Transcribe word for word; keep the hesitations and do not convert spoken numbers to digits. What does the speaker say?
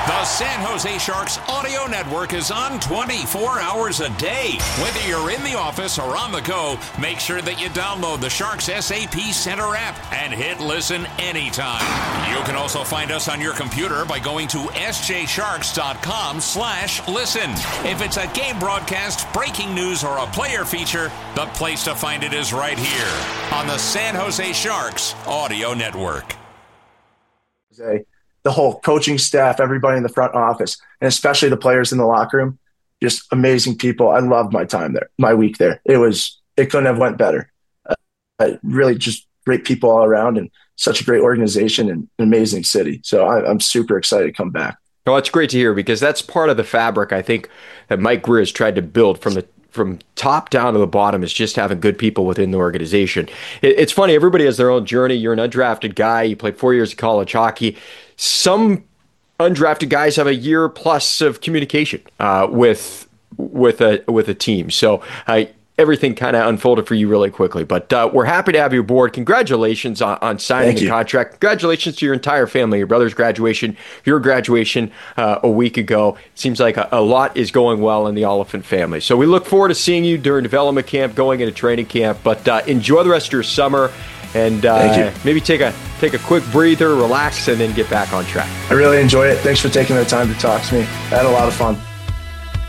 The San Jose Sharks audio network is on twenty-four hours a day. Whether you're in the office or on the go, make sure that you download the Sharks S A P Center app and hit listen anytime. You can also find us on your computer by going to s j sharks dot com slash listen. If it's a game broadcast, breaking news, or a player feature, the place to find it is right here on the San Jose Sharks audio network. The whole coaching staff, everybody in the front office, and especially the players in the locker room, just amazing people. I loved my time there, my week there. It was, it couldn't have went better. Uh, really just great people all around and such a great organization and an amazing city. So I, I'm super excited to come back. Well, it's great to hear because that's part of the fabric, I think, that Mike Grier has tried to build from the from top down to the bottom, is just having good people within the organization. It, it's funny, everybody has their own journey. You're an undrafted guy. You played four years of college hockey. Some undrafted guys have a year plus of communication uh, with with a with a team. So uh, everything kind of unfolded for you really quickly. But uh, we're happy to have you aboard. Congratulations on, on signing Thank the you. contract. Congratulations to your entire family, your brother's graduation, your graduation uh, a week ago. Seems like a, a lot is going well in the Oliphant family. So we look forward to seeing you during development camp, going into training camp. But uh, enjoy the rest of your summer. And uh, maybe take a take a quick breather, relax, and then get back on track. I really enjoyed it. Thanks for taking the time to talk to me. I had a lot of fun.